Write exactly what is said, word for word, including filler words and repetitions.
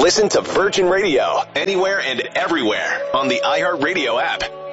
Listen to Virgin Radio anywhere and everywhere on the iHeartRadio app.